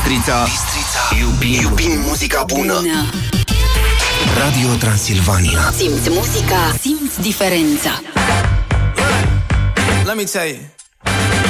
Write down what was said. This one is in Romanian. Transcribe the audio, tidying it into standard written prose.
Bistrița. Iubim muzica bună. Radio Transilvania. Simți muzica, simți diferența. Let me tell you.